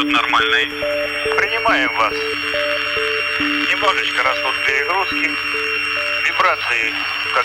Маршрут нормальный. Принимаем вас. Немножечко расход перегрузки. Вибрации, как